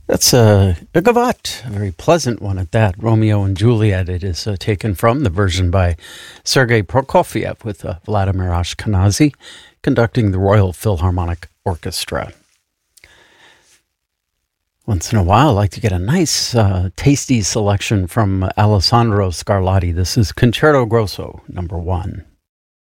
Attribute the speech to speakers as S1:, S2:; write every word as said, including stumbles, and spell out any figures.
S1: That's a, a gavotte, a very pleasant one at that. Romeo and Juliet. It is uh, taken from the version by Sergei Prokofiev with uh, Vladimir Ashkenazy conducting the Royal Philharmonic Orchestra. Once in a while, I like to get a nice, uh, tasty selection from Alessandro Scarlatti. This is Concerto Grosso, number one.